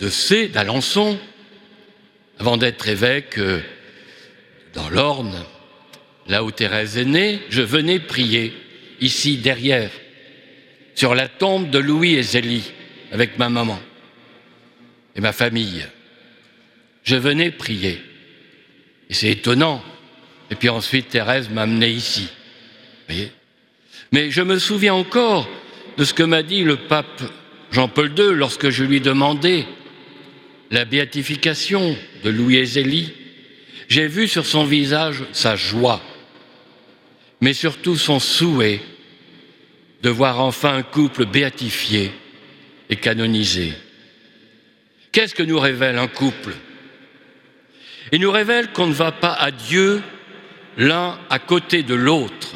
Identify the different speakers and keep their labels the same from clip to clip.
Speaker 1: de C, d'Alençon, avant d'être évêque dans l'Orne, là où Thérèse est née, je venais prier, ici derrière, sur la tombe de Louis et Zélie, avec ma maman et ma famille. Je venais prier. Et c'est étonnant. Et puis ensuite, Thérèse m'a amené ici. Vous voyez ? Mais je me souviens encore de ce que m'a dit le pape Jean-Paul II lorsque je lui demandais la béatification de Louis et Zélie. J'ai vu sur son visage sa joie, mais surtout son souhait de voir enfin un couple béatifié et canonisé. Qu'est-ce que nous révèle un couple ? Il nous révèle qu'on ne va pas à Dieu l'un à côté de l'autre,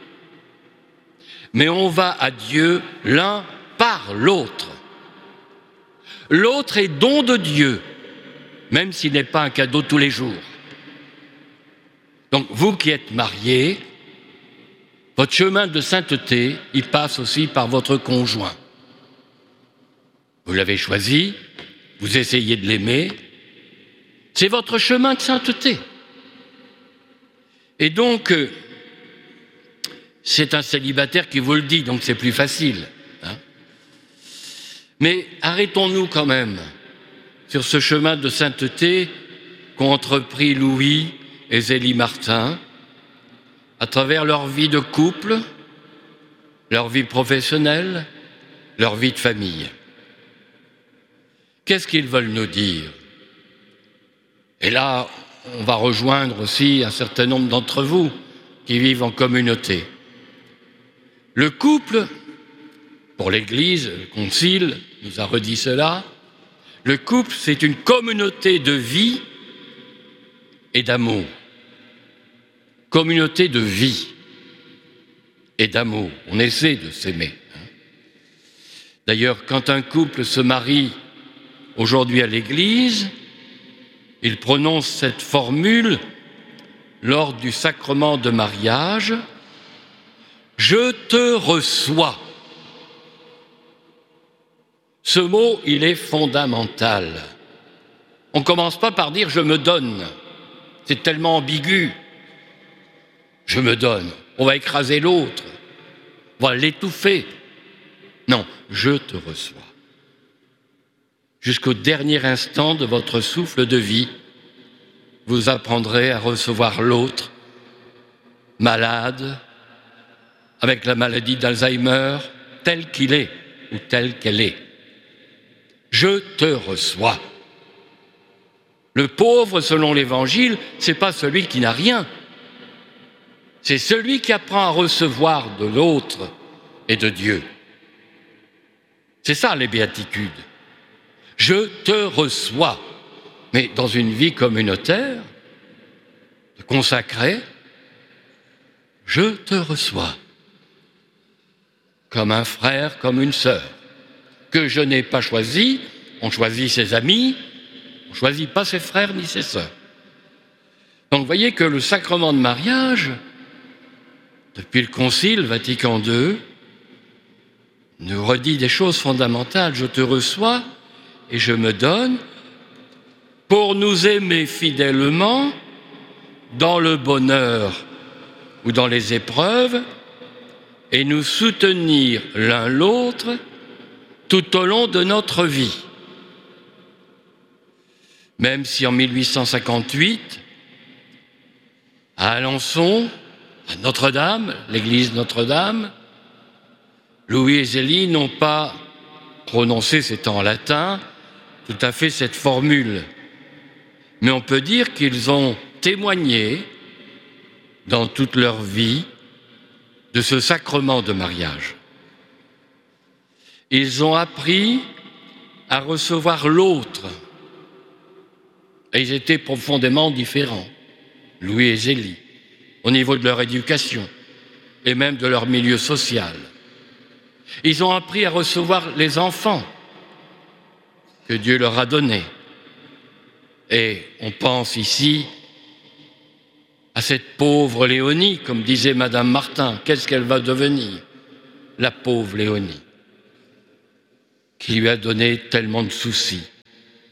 Speaker 1: mais on va à Dieu l'un par l'autre. L'autre est don de Dieu, même s'il n'est pas un cadeau tous les jours. Donc vous qui êtes mariés, votre chemin de sainteté, il passe aussi par votre conjoint. Vous l'avez choisi, vous essayez de l'aimer, c'est votre chemin de sainteté. Et donc, c'est un célibataire qui vous le dit, donc c'est plus facile. Mais arrêtons-nous quand même sur ce chemin de sainteté qu'ont entrepris Louis et Zélie Martin à travers leur vie de couple, leur vie professionnelle, leur vie de famille. Qu'est-ce qu'ils veulent nous dire ? Et là, on va rejoindre aussi un certain nombre d'entre vous qui vivent en communauté. Le couple, pour l'Église, le Concile nous a redit cela, le couple, c'est une communauté de vie et d'amour. Communauté de vie et d'amour. On essaie de s'aimer. D'ailleurs, quand un couple se marie aujourd'hui à l'Église, il prononce cette formule lors du sacrement de mariage « Je te reçois ». Ce mot, il est fondamental. On ne commence pas par dire « je me donne ». C'est tellement ambigu. Je me donne. On va écraser l'autre. On va l'étouffer. Non, je te reçois. Jusqu'au dernier instant de votre souffle de vie, vous apprendrez à recevoir l'autre, malade, avec la maladie d'Alzheimer, tel qu'il est ou telle qu'elle est. Je te reçois. Le pauvre, selon l'Évangile, ce n'est pas celui qui n'a rien. C'est celui qui apprend à recevoir de l'autre et de Dieu. C'est ça les béatitudes. Je te reçois. Mais dans une vie communautaire, consacrée, je te reçois. Comme un frère, comme une sœur, que je n'ai pas choisi. On choisit ses amis, on ne choisit pas ses frères ni ses sœurs. Donc vous voyez que le sacrement de mariage, depuis le Concile Vatican II, nous redit des choses fondamentales. Je te reçois et je me donne pour nous aimer fidèlement dans le bonheur ou dans les épreuves et nous soutenir l'un l'autre tout au long de notre vie. Même si en 1858, à Alençon, à Notre-Dame, l'église Notre-Dame, Louis et Zélie n'ont pas prononcé, c'est en latin, tout à fait cette formule. Mais on peut dire qu'ils ont témoigné dans toute leur vie de ce sacrement de mariage. Ils ont appris à recevoir l'autre. Et ils étaient profondément différents, Louis et Zélie, au niveau de leur éducation et même de leur milieu social. Ils ont appris à recevoir les enfants que Dieu leur a donnés. Et on pense ici à cette pauvre Léonie, comme disait Madame Martin. Qu'est-ce qu'elle va devenir, la pauvre Léonie, qui lui a donné tellement de soucis.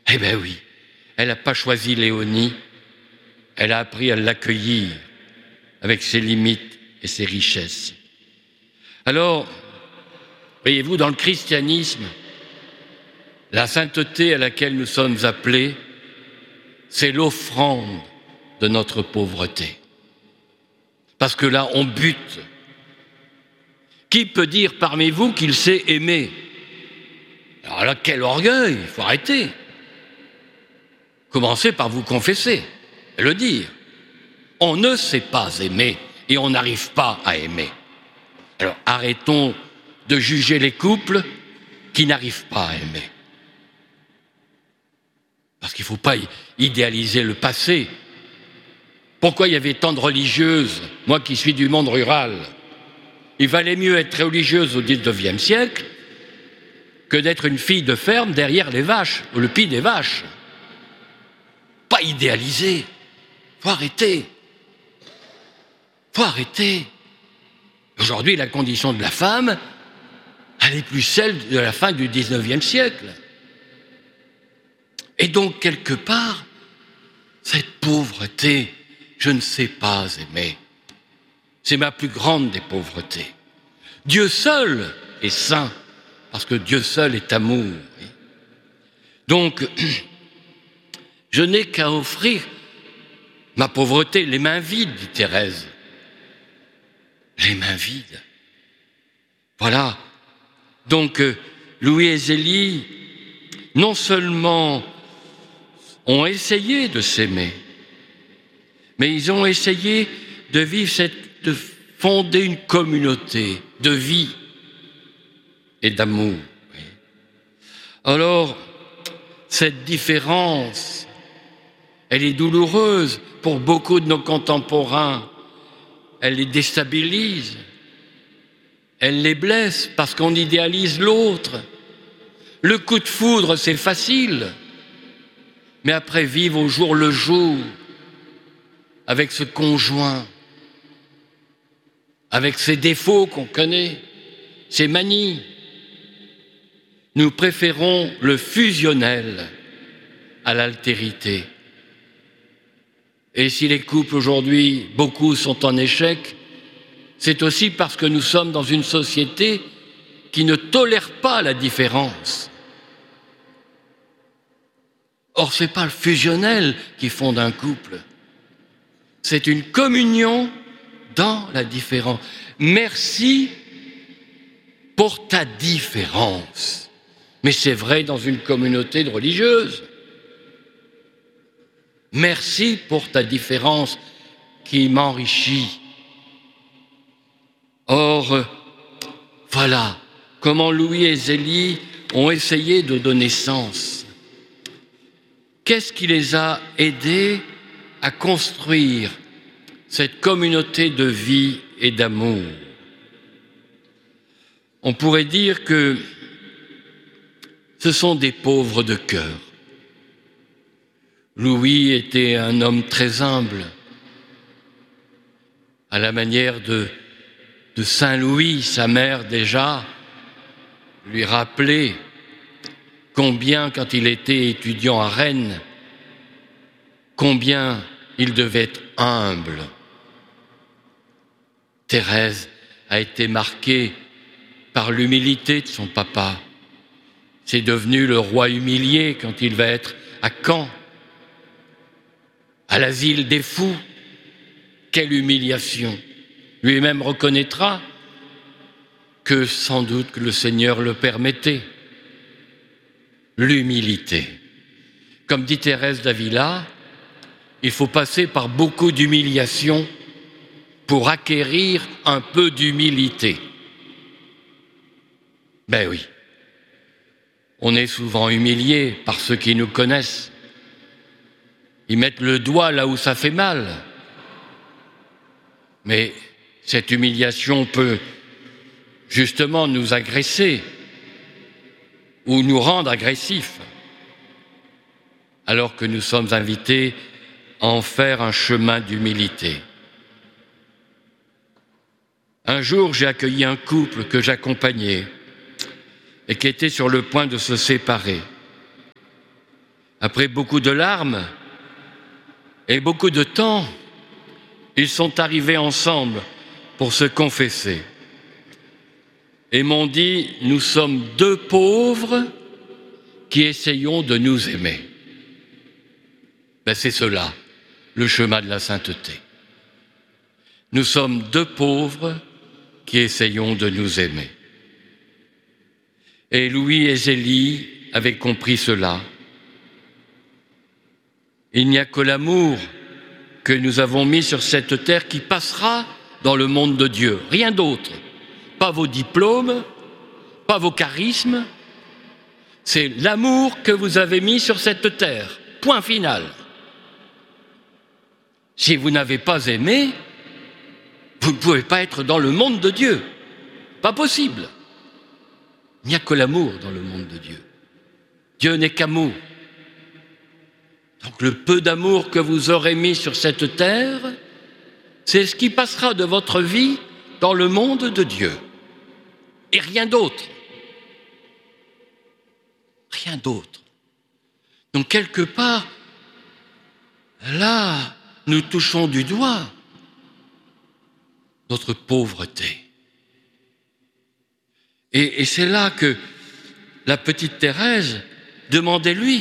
Speaker 1: Eh bien oui, elle n'a pas choisi Léonie, elle a appris à l'accueillir avec ses limites et ses richesses. Alors, voyez-vous, dans le christianisme, la sainteté à laquelle nous sommes appelés, c'est l'offrande de notre pauvreté. Parce que là, on bute. Qui peut dire parmi vous qu'il sait aimer? Alors là, quel orgueil, il faut arrêter. Commencez par vous confesser et le dire. On ne sait pas aimer et on n'arrive pas à aimer. Alors arrêtons de juger les couples qui n'arrivent pas à aimer. Parce qu'il ne faut pas idéaliser le passé. Pourquoi il y avait tant de religieuses, moi qui suis du monde rural? Il valait mieux être religieuse au XIXe siècle que d'être une fille de ferme derrière les vaches, ou le pis des vaches. Pas idéaliser. Faut arrêter. Faut arrêter. Aujourd'hui, la condition de la femme, elle n'est plus celle de la fin du XIXe siècle. Et donc, quelque part, cette pauvreté, je ne sais pas aimer. C'est ma plus grande des pauvretés. Dieu seul est saint, parce que Dieu seul est amour. Donc, je n'ai qu'à offrir ma pauvreté, les mains vides, dit Thérèse. Les mains vides. Voilà. Donc, Louis et Zélie, non seulement ont essayé de s'aimer, mais ils ont essayé de vivre de fonder une communauté de vie et d'amour. Alors, cette différence, elle est douloureuse pour beaucoup de nos contemporains. Elle les déstabilise, elle les blesse parce qu'on idéalise l'autre. Le coup de foudre, c'est facile, mais après vivre au jour le jour avec ce conjoint, avec ses défauts qu'on connaît, ses manies, nous préférons le fusionnel à l'altérité. Et si les couples aujourd'hui, beaucoup sont en échec, c'est aussi parce que nous sommes dans une société qui ne tolère pas la différence. Or, ce n'est pas le fusionnel qui fonde un couple, c'est une communion dans la différence. Merci pour ta différence. Mais c'est vrai dans une communauté de religieuses. Merci pour ta différence qui m'enrichit. Or, voilà comment Louis et Zélie ont essayé de donner sens. Qu'est-ce qui les a aidés à construire cette communauté de vie et d'amour? On pourrait dire que ce sont des pauvres de cœur. Louis était un homme très humble, à la manière de Saint Louis. Sa mère déjà lui rappelait combien, quand il était étudiant à Rennes, combien il devait être humble. Thérèse a été marquée par l'humilité de son papa. C'est devenu le roi humilié quand il va être à Caen, à l'asile des fous. Quelle humiliation! Lui-même reconnaîtra que sans doute que le Seigneur le permettait. L'humilité. Comme dit Thérèse d'Avila, il faut passer par beaucoup d'humiliation pour acquérir un peu d'humilité. Ben oui, on est souvent humilié par ceux qui nous connaissent. Ils mettent le doigt là où ça fait mal. Mais cette humiliation peut justement nous agresser ou nous rendre agressifs, alors que nous sommes invités à en faire un chemin d'humilité. Un jour, j'ai accueilli un couple que j'accompagnais et qui était sur le point de se séparer. Après beaucoup de larmes et beaucoup de temps, ils sont arrivés ensemble pour se confesser et m'ont dit « Nous sommes deux pauvres qui essayons de nous aimer ». C'est cela, le chemin de la sainteté. Nous sommes deux pauvres qui essayons de nous aimer. Et Louis et Zélie avaient compris cela. Il n'y a que l'amour que nous avons mis sur cette terre qui passera dans le monde de Dieu, rien d'autre. Pas vos diplômes, pas vos charismes, c'est l'amour que vous avez mis sur cette terre, point final. Si vous n'avez pas aimé, vous ne pouvez pas être dans le monde de Dieu, pas possible. Il n'y a que l'amour dans le monde de Dieu. Dieu n'est qu'amour. Donc le peu d'amour que vous aurez mis sur cette terre, c'est ce qui passera de votre vie dans le monde de Dieu. Et rien d'autre. Rien d'autre. Donc quelque part, là, nous touchons du doigt notre pauvreté. Et c'est là que la petite Thérèse demandait-lui.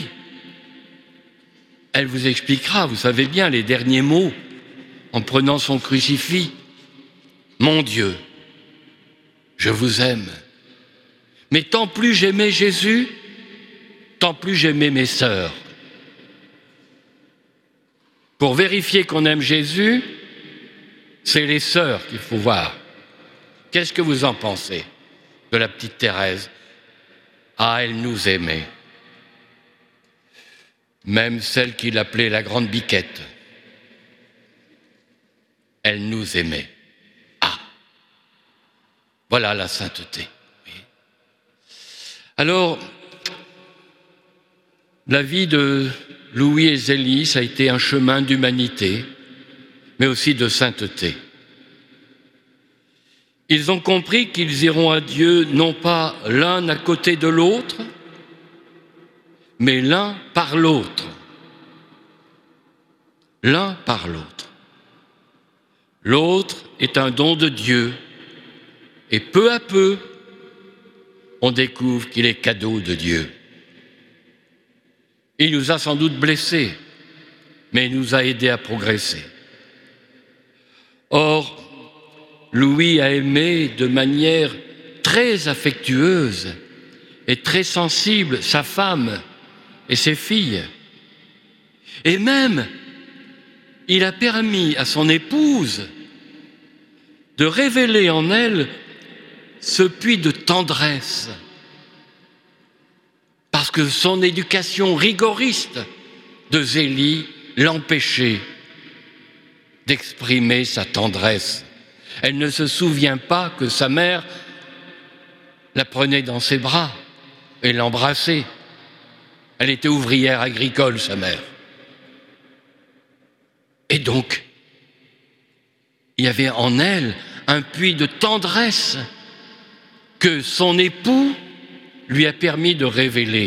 Speaker 1: Elle vous expliquera, vous savez bien, les derniers mots en prenant son crucifix. Mon Dieu, je vous aime. Mais tant plus j'aimais Jésus, tant plus j'aimais mes sœurs. Pour vérifier qu'on aime Jésus, c'est les sœurs qu'il faut voir. Qu'est-ce que vous en pensez de la petite Thérèse? Ah, elle nous aimait. Même celle qu'il appelait la grande biquette. Elle nous aimait. Ah, voilà la sainteté. Alors, la vie de Louis et Zélie, ça a été un chemin d'humanité, mais aussi de sainteté. Ils ont compris qu'ils iront à Dieu non pas l'un à côté de l'autre, mais l'un par l'autre. L'un par l'autre. L'autre est un don de Dieu, et peu à peu, on découvre qu'il est cadeau de Dieu. Il nous a sans doute blessés, mais il nous a aidés à progresser. Or, Louis a aimé de manière très affectueuse et très sensible sa femme et ses filles. Et même, il a permis à son épouse de révéler en elle ce puits de tendresse. Parce que son éducation rigoriste de Zélie l'empêchait d'exprimer sa tendresse. Elle ne se souvient pas que sa mère la prenait dans ses bras et l'embrassait. Elle était ouvrière agricole, sa mère. Et donc, il y avait en elle un puits de tendresse que son époux lui a permis de révéler.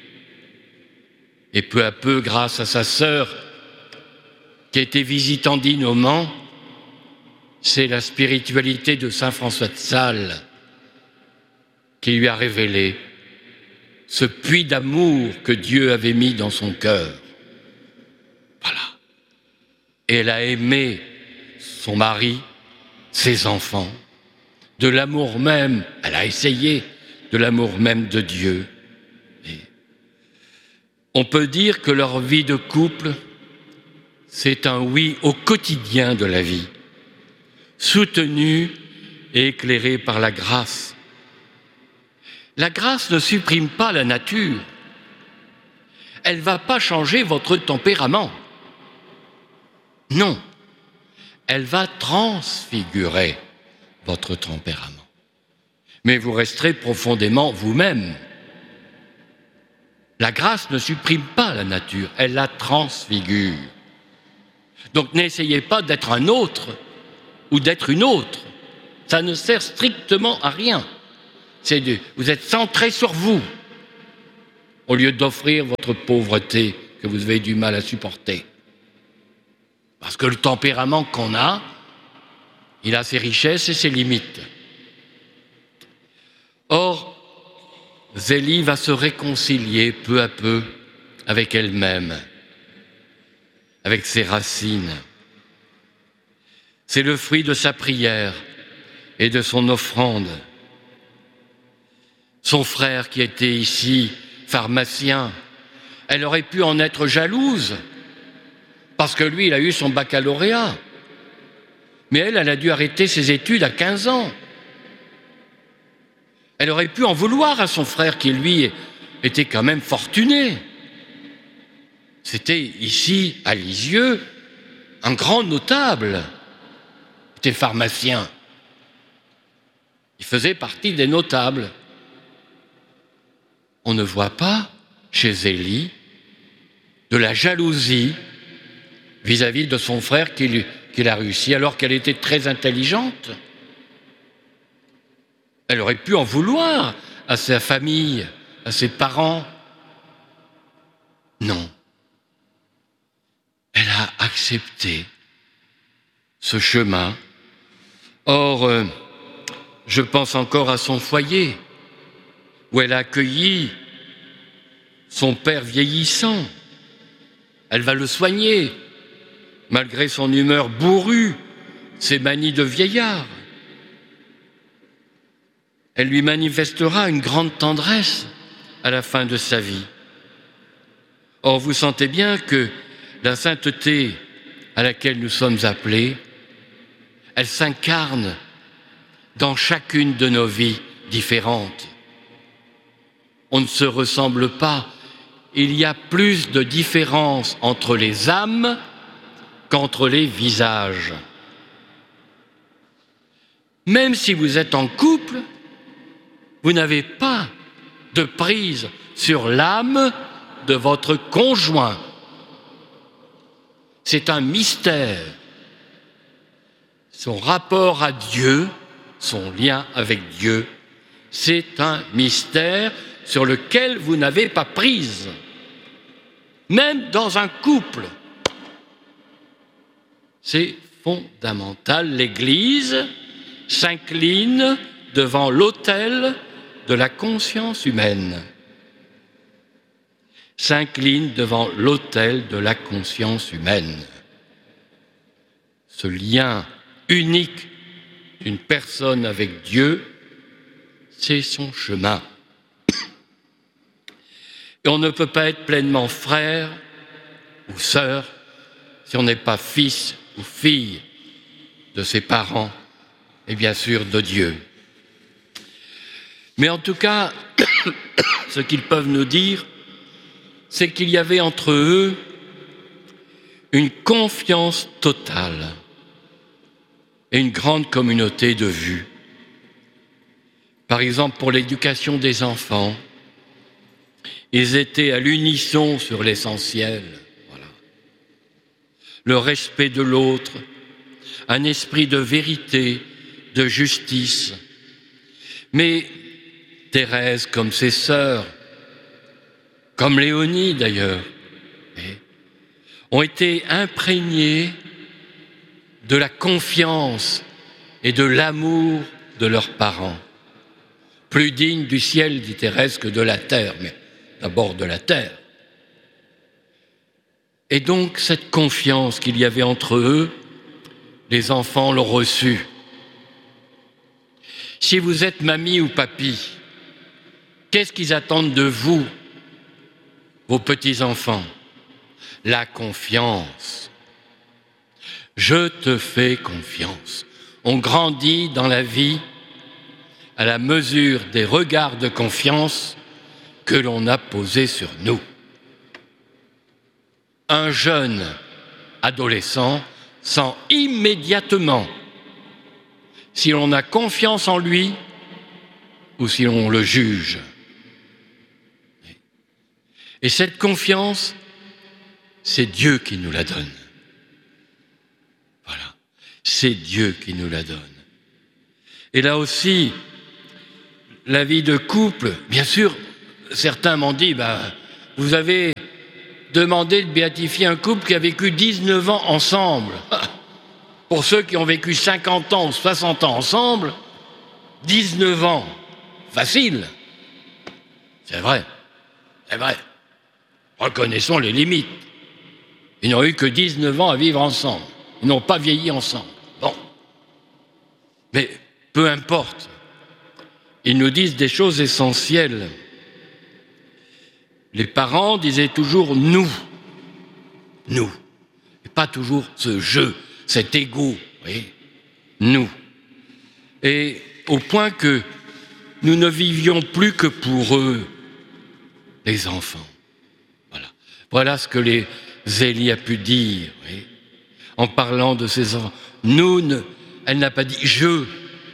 Speaker 1: Et peu à peu, grâce à sa sœur, qui était visitandine au Mans, c'est la spiritualité de saint François de Sales qui lui a révélé ce puits d'amour que Dieu avait mis dans son cœur. Voilà. Et elle a aimé son mari, ses enfants, de l'amour même, elle a essayé, de l'amour même de Dieu. Et on peut dire que leur vie de couple, c'est un oui au quotidien de la vie, soutenu et éclairé par la grâce. La grâce ne supprime pas la nature. Elle ne va pas changer votre tempérament. Non, elle va transfigurer votre tempérament. Mais vous resterez profondément vous-même. La grâce ne supprime pas la nature, elle la transfigure. Donc n'essayez pas d'être un autre ou d'être une autre. Ça ne sert strictement à rien. Vous êtes centré sur vous. au lieu d'offrir votre pauvreté que vous avez du mal à supporter. Parce que le tempérament qu'on a, il a ses richesses et ses limites. Or, Zélie va se réconcilier peu à peu avec elle-même, avec ses racines. C'est le fruit de sa prière et de son offrande. Son frère qui était ici pharmacien, elle aurait pu en être jalouse, parce que lui, il a eu son baccalauréat. Mais elle a dû arrêter ses études à 15 ans. Elle aurait pu en vouloir à son frère qui, lui, était quand même fortuné. C'était ici, à Lisieux, un grand notable. Il était pharmacien. Il faisait partie des notables. On ne voit pas, chez Zélie, de la jalousie vis-à-vis de son frère qu'il a réussi, alors qu'elle était très intelligente. Elle aurait pu en vouloir à sa famille, à ses parents. Non. Elle a accepté ce chemin. Or, je pense encore à son foyer, où elle a accueilli son père vieillissant. Elle va le soigner, malgré son humeur bourrue, ses manies de vieillard. Elle lui manifestera une grande tendresse à la fin de sa vie. Or, vous sentez bien que la sainteté à laquelle nous sommes appelés, elle s'incarne dans chacune de nos vies différentes. On ne se ressemble pas. Il y a plus de différence entre les âmes qu'entre les visages. Même si vous êtes en couple, vous n'avez pas de prise sur l'âme de votre conjoint. C'est un mystère. Son rapport à Dieu, son lien avec Dieu, c'est un mystère sur lequel vous n'avez pas prise. Même dans un couple. C'est fondamental. L'Église s'incline devant l'autel de la conscience humaine. S'incline devant l'autel de la conscience humaine. Ce lien unique d'une personne avec Dieu, c'est son chemin. Et on ne peut pas être pleinement frère ou sœur si on n'est pas fils ou fille de ses parents et bien sûr de Dieu. Mais en tout cas, ce qu'ils peuvent nous dire, c'est qu'il y avait entre eux une confiance totale et une grande communauté de vues. Par exemple, pour l'éducation des enfants, ils étaient à l'unisson sur l'essentiel. Voilà. Le respect de l'autre, un esprit de vérité, de justice. Mais Thérèse, comme ses sœurs, comme Léonie d'ailleurs, ont été imprégnés de la confiance et de l'amour de leurs parents. Plus dignes du ciel, dit Thérèse, que de la terre, mais d'abord de la terre. Et donc, cette confiance qu'il y avait entre eux, les enfants l'ont reçue. Si vous êtes mamie ou papy, qu'est-ce qu'ils attendent de vous, vos petits-enfants? La confiance. Je te fais confiance. On grandit dans la vie à la mesure des regards de confiance que l'on a posés sur nous. Un jeune adolescent sent immédiatement si l'on a confiance en lui ou si l'on le juge. Et cette confiance, c'est Dieu qui nous la donne. Voilà, c'est Dieu qui nous la donne. Et là aussi, la vie de couple, bien sûr, certains m'ont dit, vous avez demandé de béatifier un couple qui a vécu 19 ans ensemble. Pour ceux qui ont vécu 50 ans ou 60 ans ensemble, 19 ans, facile. C'est vrai, c'est vrai. Reconnaissons les limites. Ils n'ont eu que 19 ans à vivre ensemble. Ils n'ont pas vieilli ensemble. Bon. Mais peu importe. Ils nous disent des choses essentielles. Les parents disaient toujours « nous ». Nous. Et pas toujours ce « je », cet ego. Oui. Nous. Et au point que nous ne vivions plus que pour eux, les enfants. Voilà. Voilà ce que les Zélie a pu dire, oui, en parlant de ses enfants. Elle n'a pas dit « je ».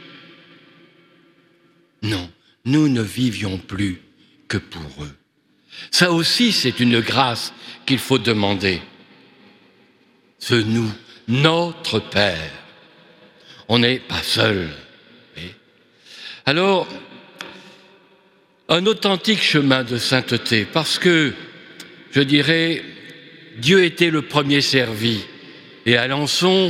Speaker 1: Non, nous ne vivions plus que pour eux. Ça aussi, c'est une grâce qu'il faut demander. Ce nous, notre Père. On n'est pas seul. Oui. Alors, un authentique chemin de sainteté, parce que, je dirais, Dieu était le premier servi. Et à Alençon,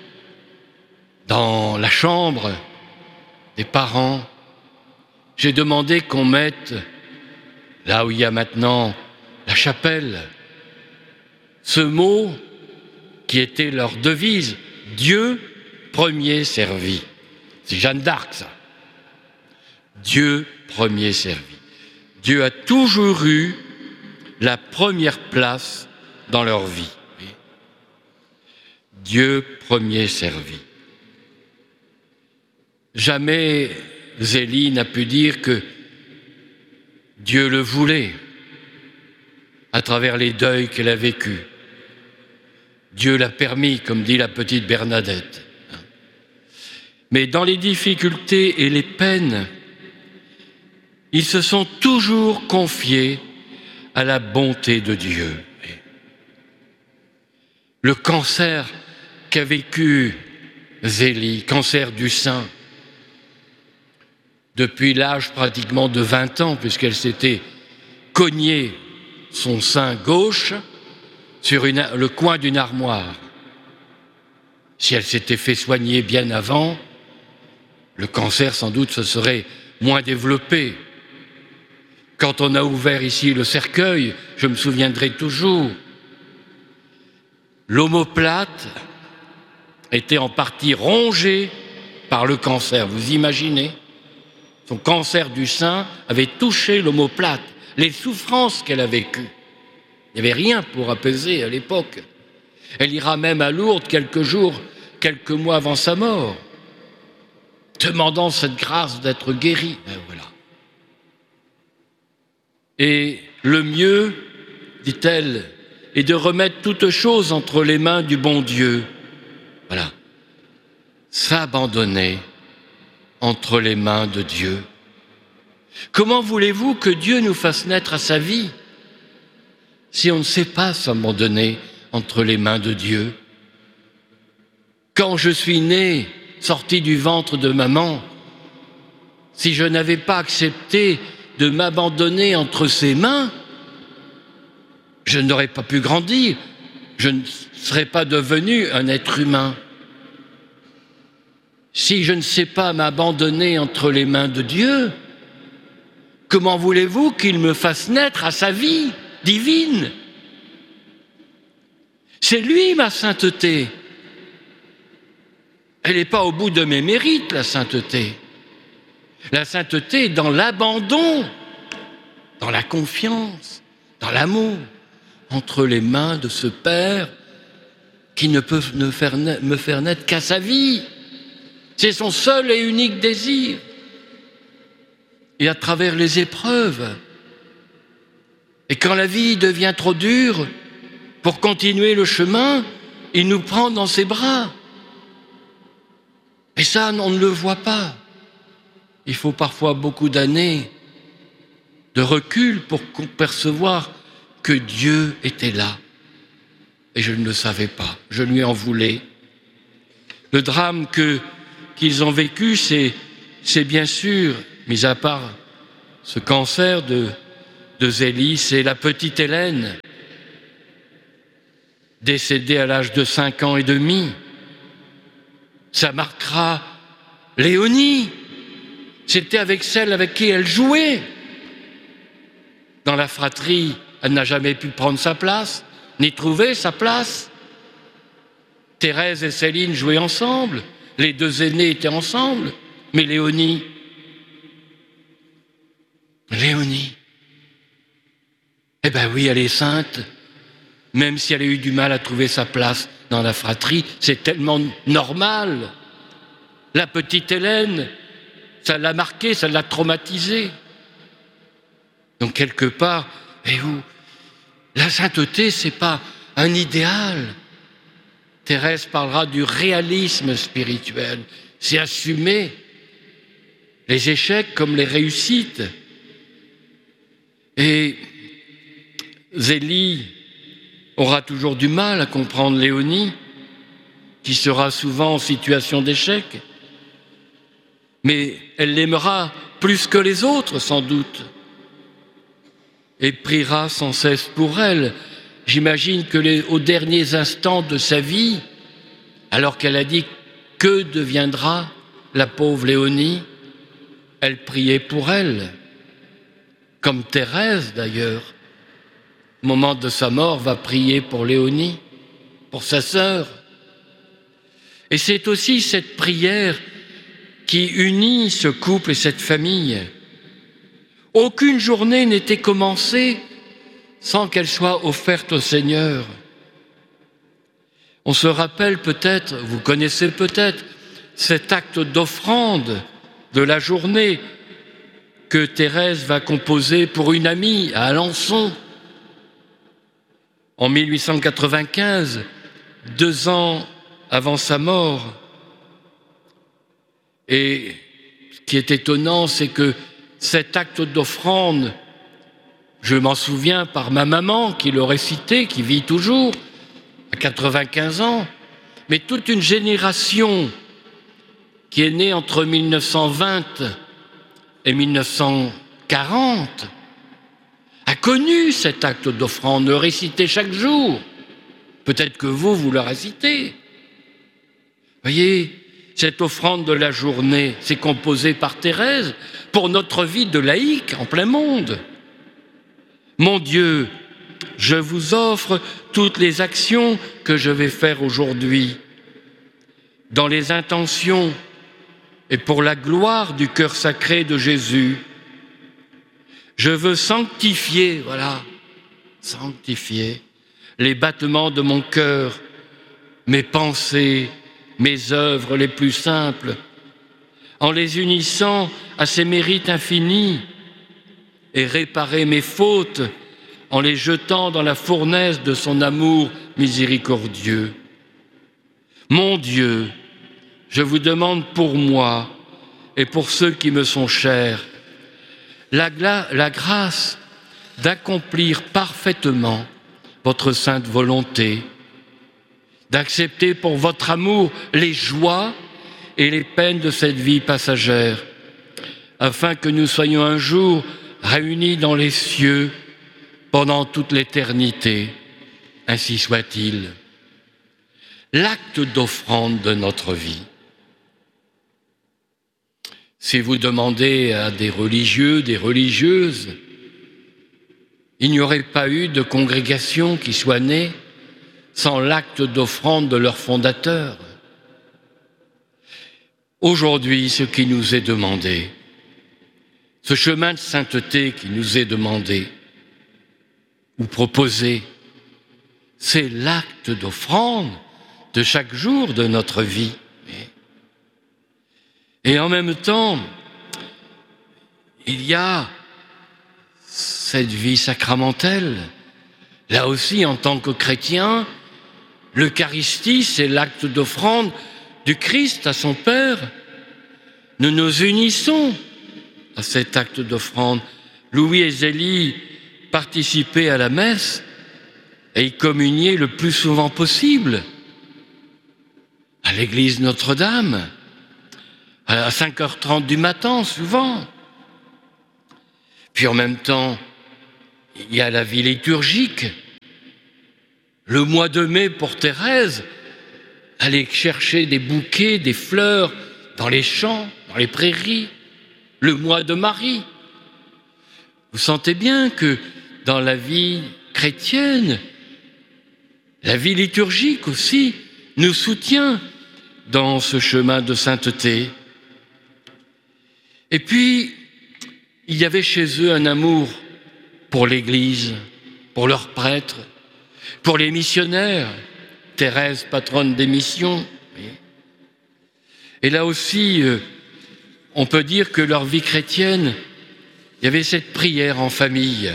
Speaker 1: dans la chambre des parents, j'ai demandé qu'on mette, là où il y a maintenant la chapelle, ce mot qui était leur devise, Dieu premier servi. C'est Jeanne d'Arc, ça. Dieu premier servi. Dieu a toujours eu la première place dans leur vie. Dieu premier servi. Jamais Zélie n'a pu dire que Dieu le voulait à travers les deuils qu'elle a vécus. Dieu l'a permis, comme dit la petite Bernadette. Mais dans les difficultés et les peines, ils se sont toujours confiés à la bonté de Dieu. Le cancer qu'a vécu Zélie, cancer du sein, depuis l'âge pratiquement de 20 ans, puisqu'elle s'était cognée son sein gauche sur le coin d'une armoire. Si elle s'était fait soigner bien avant, le cancer sans doute se serait moins développé. Quand on a ouvert ici le cercueil, je me souviendrai toujours, l'omoplate était en partie rongée par le cancer. Vous imaginez ? Son cancer du sein avait touché l'omoplate, les souffrances qu'elle a vécues. Il n'y avait rien pour apaiser à l'époque. Elle ira même à Lourdes quelques mois avant sa mort, demandant cette grâce d'être guérie. Ben voilà. Et le mieux, dit-elle, est de remettre toutes choses entre les mains du bon Dieu. Voilà. S'abandonner entre les mains de Dieu. Comment voulez-vous que Dieu nous fasse naître à sa vie si on ne sait pas s'abandonner entre les mains de Dieu? Quand je suis né, sorti du ventre de maman, si je n'avais pas accepté de m'abandonner entre ses mains, je n'aurais pas pu grandir, je ne serais pas devenu un être humain. Si je ne sais pas m'abandonner entre les mains de Dieu, comment voulez-vous qu'il me fasse naître à sa vie divine? C'est lui ma sainteté. Elle n'est pas au bout de mes mérites, la sainteté. La sainteté est dans l'abandon, dans la confiance, dans l'amour, entre les mains de ce Père qui ne peut me faire naître qu'à sa vie. C'est son seul et unique désir. Et à travers les épreuves, et quand la vie devient trop dure, pour continuer le chemin, il nous prend dans ses bras. Et ça, on ne le voit pas. Il faut parfois beaucoup d'années de recul pour percevoir que Dieu était là. Et je ne le savais pas, je lui en voulais. Le drame qu'ils ont vécu, c'est bien sûr, mis à part ce cancer de de Zélie, c'est la petite Hélène, décédée à l'âge de 5 ans et demi. Ça marquera Léonie. C'était avec celle avec qui elle jouait. Dans la fratrie, elle n'a jamais pu prendre sa place, ni trouver sa place. Thérèse et Céline jouaient ensemble, les deux aînés étaient ensemble, mais Léonie, eh bien oui, elle est sainte, même si elle a eu du mal à trouver sa place dans la fratrie, c'est tellement normal. La petite Hélène, ça l'a marquée, ça l'a traumatisée. Donc quelque part, la sainteté, c'est pas un idéal. Thérèse parlera du réalisme spirituel, c'est assumer les échecs comme les réussites. Et Zélie aura toujours du mal à comprendre Léonie, qui sera souvent en situation d'échec. Mais elle l'aimera plus que les autres, sans doute, et priera sans cesse pour elle. J'imagine que aux derniers instants de sa vie, alors qu'elle a dit « Que deviendra la pauvre Léonie ?», elle priait pour elle, comme Thérèse d'ailleurs, au moment de sa mort, va prier pour Léonie, pour sa sœur. Et c'est aussi cette prière qui unit ce couple et cette famille. Aucune journée n'était commencée sans qu'elle soit offerte au Seigneur. On se rappelle peut-être, vous connaissez peut-être, cet acte d'offrande de la journée que Thérèse va composer pour une amie à Alençon. En 1895, 2 ans avant sa mort. Et ce qui est étonnant, c'est que cet acte d'offrande, je m'en souviens par ma maman qui le récitait, qui vit toujours, à 95 ans, mais toute une génération qui est née entre 1920 et 1940 a connu cet acte d'offrande, le récitait chaque jour. Peut-être que vous le récitez. Voyez, cette offrande de la journée, c'est composé par Thérèse pour notre vie de laïque en plein monde. Mon Dieu, je vous offre toutes les actions que je vais faire aujourd'hui, dans les intentions et pour la gloire du cœur sacré de Jésus. Je veux sanctifier les battements de mon cœur, mes pensées, mes œuvres les plus simples, en les unissant à ses mérites infinis, et réparer mes fautes en les jetant dans la fournaise de son amour miséricordieux. Mon Dieu, je vous demande pour moi et pour ceux qui me sont chers la grâce d'accomplir parfaitement votre sainte volonté, d'accepter pour votre amour les joies et les peines de cette vie passagère, afin que nous soyons un jour réunis dans les cieux pendant toute l'éternité. Ainsi soit-il. L'acte d'offrande de notre vie. Si vous demandez à des religieux, des religieuses, il n'y aurait pas eu de congrégation qui soit née sans l'acte d'offrande de leur fondateur. Aujourd'hui, ce qui nous est demandé, ce chemin de sainteté qui nous est demandé ou proposé, c'est l'acte d'offrande de chaque jour de notre vie. Et en même temps, il y a cette vie sacramentelle. Là aussi, en tant que chrétien, l'Eucharistie, c'est l'acte d'offrande du Christ à son Père. Nous nous unissons à cet acte d'offrande. Louis et Zélie participaient à la messe et y communiaient le plus souvent possible à l'église Notre-Dame, à 5h30 du matin, souvent. Puis en même temps, il y a la vie liturgique. Le mois de mai pour Thérèse, aller chercher des bouquets, des fleurs dans les champs, dans les prairies. Le mois de Marie. Vous sentez bien que dans la vie chrétienne, la vie liturgique aussi nous soutient dans ce chemin de sainteté. Et puis, il y avait chez eux un amour pour l'Église, pour leurs prêtres, pour les missionnaires, Thérèse, patronne des missions. Et là aussi, on peut dire que leur vie chrétienne, il y avait cette prière en famille.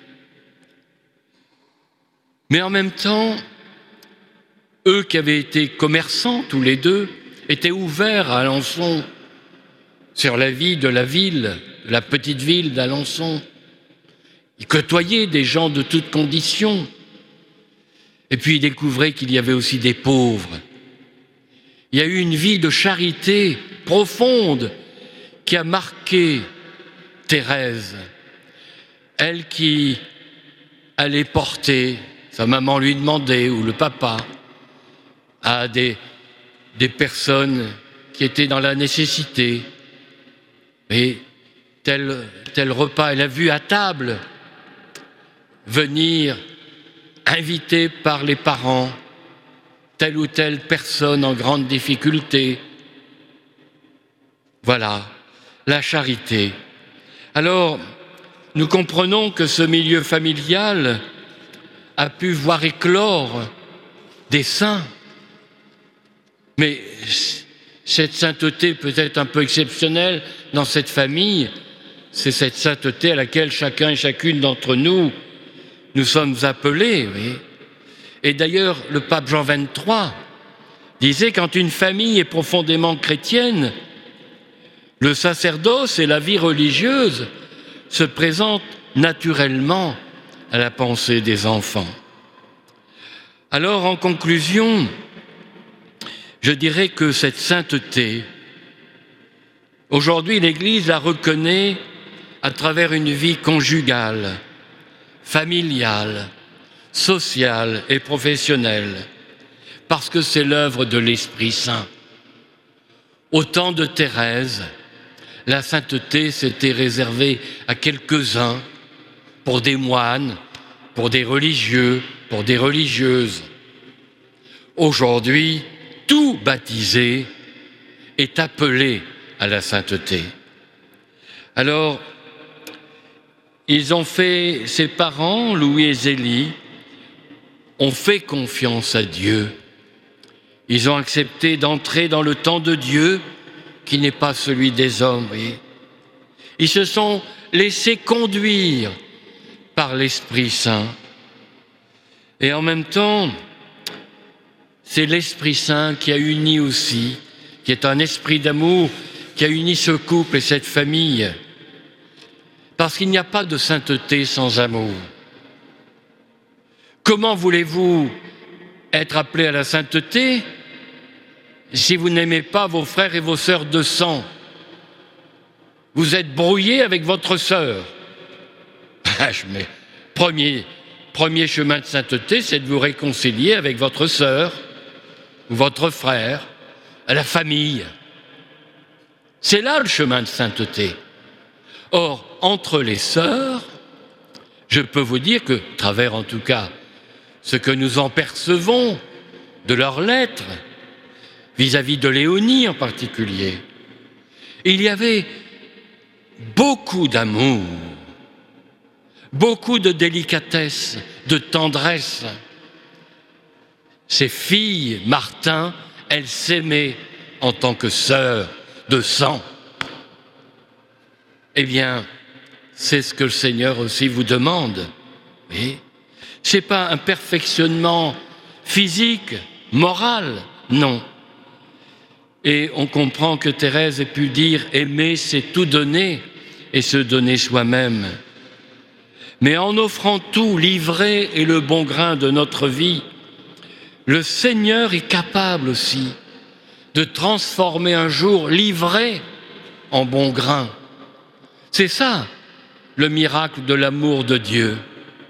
Speaker 1: Mais en même temps, eux qui avaient été commerçants tous les deux, étaient ouverts à Alençon, sur la vie de la ville, de la petite ville d'Alençon. Ils côtoyaient des gens de toutes conditions. Et puis ils découvraient qu'il y avait aussi des pauvres. Il y a eu une vie de charité profonde qui a marqué Thérèse. Elle qui allait porter, sa maman lui demandait, ou le papa, à des personnes qui étaient dans la nécessité. Et tel repas, elle a vu à table venir, invité par les parents, telle ou telle personne en grande difficulté. Voilà, la charité. Alors, nous comprenons que ce milieu familial a pu voir éclore des saints. Mais cette sainteté peut être un peu exceptionnelle dans cette famille. C'est cette sainteté à laquelle chacun et chacune d'entre nous sommes appelés. Oui. Et d'ailleurs, le pape Jean XXIII disait, quand une famille est profondément chrétienne, le sacerdoce et la vie religieuse se présentent naturellement à la pensée des enfants. Alors, en conclusion, je dirais que cette sainteté, aujourd'hui, l'Église la reconnaît à travers une vie conjugale, familiale, sociale et professionnelle, parce que c'est l'œuvre de l'Esprit Saint. Au temps de Thérèse, la sainteté s'était réservée à quelques-uns, pour des moines, pour des religieux, pour des religieuses. Aujourd'hui, tout baptisé est appelé à la sainteté. Alors, ses parents, Louis et Zélie, ont fait confiance à Dieu. Ils ont accepté d'entrer dans le temps de Dieu, qui n'est pas celui des hommes. Oui. Ils se sont laissés conduire par l'Esprit Saint. Et en même temps, c'est l'Esprit Saint qui a uni aussi, qui est un esprit d'amour, qui a uni ce couple et cette famille. Parce qu'il n'y a pas de sainteté sans amour. Comment voulez-vous être appelé à la sainteté si vous n'aimez pas vos frères et vos sœurs de sang? Vous êtes brouillé avec votre sœur. Premier chemin de sainteté, c'est de vous réconcilier avec votre sœur ou votre frère, à la famille. C'est là le chemin de sainteté. Or, entre les sœurs, je peux vous dire que, à travers en tout cas ce que nous en percevons de leurs lettres, vis-à-vis de Léonie en particulier, il y avait beaucoup d'amour, beaucoup de délicatesse, de tendresse. Ces filles, Martin, elles s'aimaient en tant que sœurs de sang. Eh bien, c'est ce que le Seigneur aussi vous demande. Oui. Ce n'est pas un perfectionnement physique, moral, non. Et on comprend que Thérèse ait pu dire « aimer, c'est tout donner et se donner soi-même ». Mais en offrant tout, l'ivraie et le bon grain de notre vie, le Seigneur est capable aussi de transformer un jour l'ivraie en bon grain. C'est ça, le miracle de l'amour de Dieu.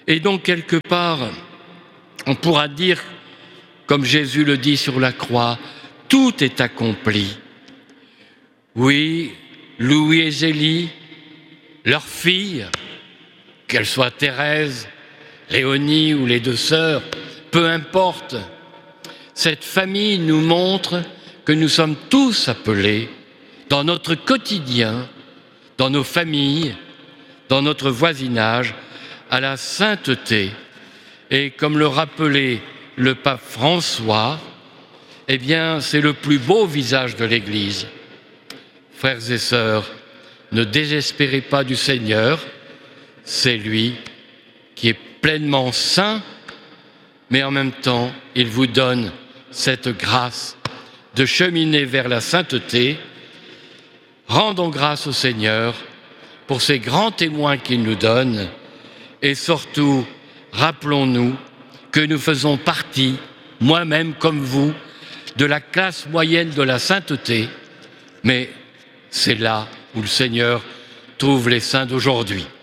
Speaker 1: Et donc, quelque part, on pourra dire, comme Jésus le dit sur la croix, tout est accompli. Oui, Louis et Zélie, leur fille, qu'elle soit Thérèse, Léonie ou les deux sœurs, peu importe, cette famille nous montre que nous sommes tous appelés, dans notre quotidien, dans nos familles, dans notre voisinage, à la sainteté. Et comme le rappelait le pape François, eh bien, c'est le plus beau visage de l'Église. Frères et sœurs, ne désespérez pas du Seigneur, c'est lui qui est pleinement saint, mais en même temps, il vous donne cette grâce de cheminer vers la sainteté. Rendons grâce au Seigneur pour ces grands témoins qu'il nous donne et surtout, rappelons-nous que nous faisons partie, moi-même comme vous, de la classe moyenne de la sainteté, mais c'est là où le Seigneur trouve les saints d'aujourd'hui.